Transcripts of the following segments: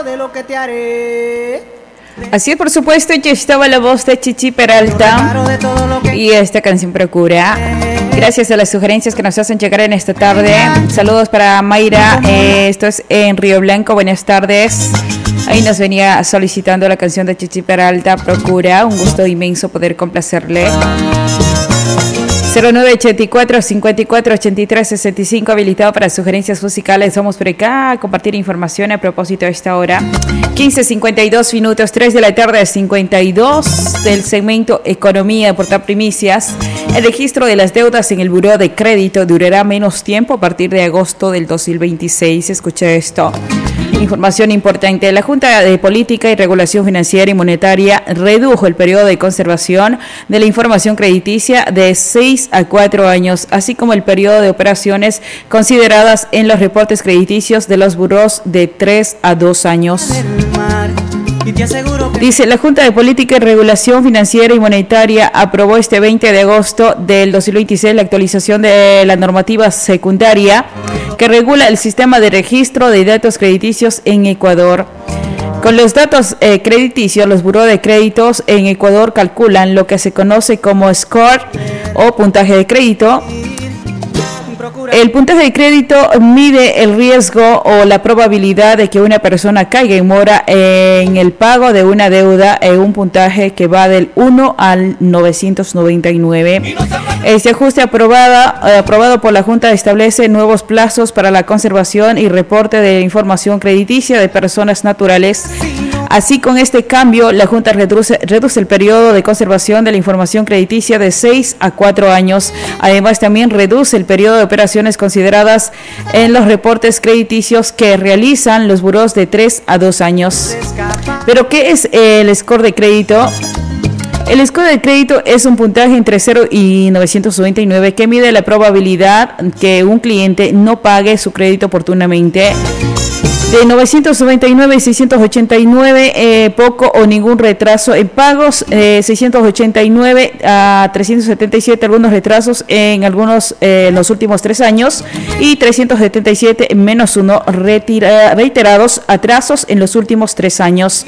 De lo que te haré. Así es, por supuesto, ya estaba la voz de Chichi Peralta y esta canción Procura. Gracias a las sugerencias que nos hacen llegar en esta tarde. Saludos para Mayra, esto es en Río Blanco, buenas tardes. Ahí nos venía solicitando la canción de Chichi Peralta, Procura. Un gusto inmenso poder complacerle. 0984 54 83 65 habilitado para sugerencias musicales. Vamos por acá a compartir información a propósito de esta hora. 15:52 minutos, 3 de la tarde, 52 del segmento Economía de Portal Primicias. El registro de las deudas en el Buró de Crédito durará menos tiempo a partir de agosto del 2026. Escucha esto. Información importante. La Junta de Política y Regulación Financiera y Monetaria redujo el periodo de conservación de la información crediticia de 6 a 4 años, así como el periodo de operaciones consideradas en los reportes crediticios de los burós de 3 a 2 años. Dice, la Junta de Política y Regulación Financiera y Monetaria aprobó este 20 de agosto del 2026 la actualización de la normativa secundaria que regula el sistema de registro de datos crediticios en Ecuador. Con los datos crediticios, los burós de créditos en Ecuador calculan lo que se conoce como score o puntaje de crédito. El puntaje de crédito mide el riesgo o la probabilidad de que una persona caiga en mora en el pago de una deuda en un puntaje que va del 1 al 999. Este ajuste aprobado por la Junta establece nuevos plazos para la conservación y reporte de información crediticia de personas naturales. Así, con este cambio, la Junta reduce el periodo de conservación de la información crediticia de 6 a 4 años. Además, también reduce el periodo de operaciones consideradas en los reportes crediticios que realizan los burós de 3 a 2 años. ¿Pero qué es el score de crédito? El score de crédito es un puntaje entre 0 y 999 que mide la probabilidad que un cliente no pague su crédito oportunamente. De 999 y 689, poco o ningún retraso en pagos, 689 a 377 algunos retrasos en los últimos 3 años y 377 menos 1 reiterados atrasos en los últimos 3 años.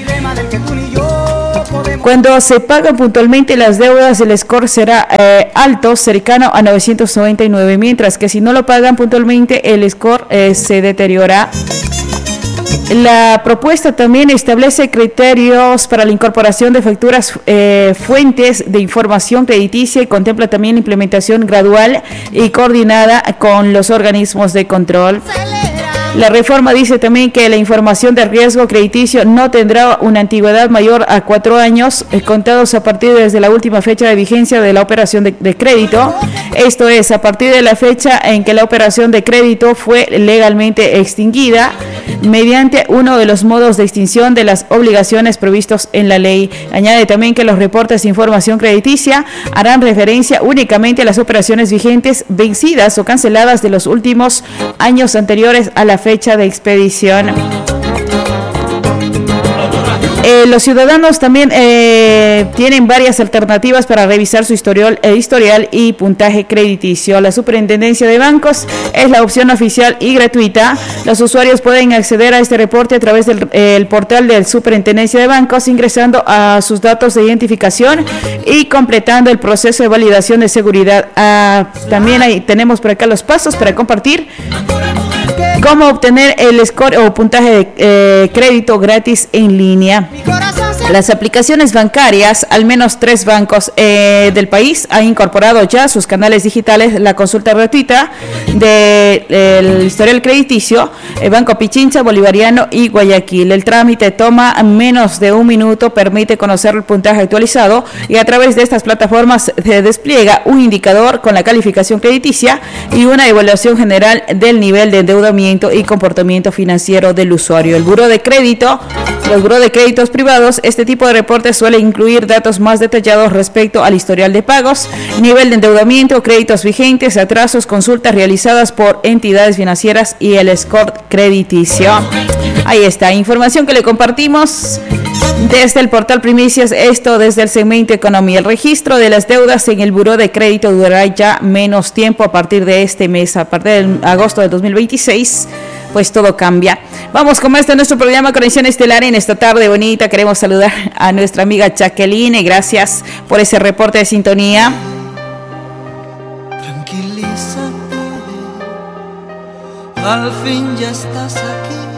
Cuando se pagan puntualmente las deudas, el score será alto, cercano a 999, mientras que si no lo pagan puntualmente, el score se deteriora. La propuesta también establece criterios para la incorporación de facturas fuentes de información crediticia y contempla también la implementación gradual y coordinada con los organismos de control. La reforma dice también que la información de riesgo crediticio no tendrá una antigüedad mayor a 4 años, contados a partir desde la última fecha de vigencia de la operación de crédito. Esto es, a partir de la fecha en que la operación de crédito fue legalmente extinguida, mediante uno de los modos de extinción de las obligaciones previstos en la ley. Añade también que los reportes de información crediticia harán referencia únicamente a las operaciones vigentes, vencidas o canceladas de los últimos años anteriores a la fecha de expedición. Los ciudadanos también tienen varias alternativas para revisar su historial y puntaje crediticio. La Superintendencia de Bancos es la opción oficial y gratuita. Los usuarios pueden acceder a este reporte a través del portal de la Superintendencia de Bancos, ingresando a sus datos de identificación y completando el proceso de validación de seguridad. También ahí tenemos por acá los pasos para compartir cómo obtener el score o puntaje de crédito gratis en línea. Las aplicaciones bancarias, al menos 3 bancos del país han incorporado ya a sus canales digitales la consulta gratuita del historial crediticio, el Banco Pichincha, Bolivariano y Guayaquil. El trámite toma menos de 1 minuto, permite conocer el puntaje actualizado y a través de estas plataformas se despliega un indicador con la calificación crediticia y una evaluación general del nivel de endeudamiento y comportamiento financiero del usuario. El buró de crédito, los buró de créditos privados, este tipo de reportes suele incluir datos más detallados respecto al historial de pagos, nivel de endeudamiento, créditos vigentes, atrasos, consultas realizadas por entidades financieras y el score crediticio. Ahí está, información que le compartimos desde el portal Primicias, esto desde el segmento Economía. El registro de las deudas en el buró de crédito durará ya menos tiempo a partir de este mes, a partir de agosto de 2026. pues todo cambia. Vamos con este nuestro programa Conexión Estelar en esta tarde bonita. Queremos saludar a nuestra amiga Jacqueline. Gracias por ese reporte de sintonía. Tranquilízate, al fin ya estás aquí.